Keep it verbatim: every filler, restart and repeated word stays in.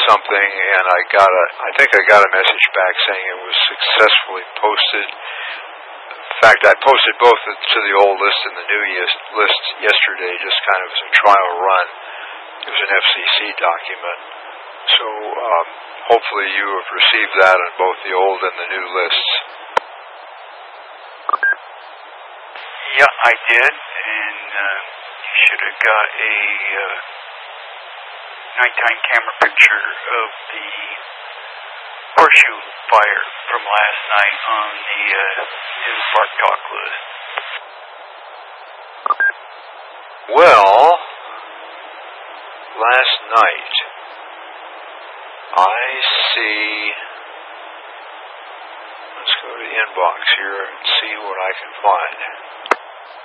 something, and I got a, I think I got a message back saying it was successfully posted. In fact, I posted both to the old list and the new list yesterday, just kind of as a trial run. It was an F C C document. So um, hopefully you have received that on both the old and the new lists. Yeah, I did, and uh, you should have got a uh, nighttime camera picture of the horseshoe fire from last night on the uh, new Spark Talk list. Well, last night I see, let's go to the inbox here and see what I can find.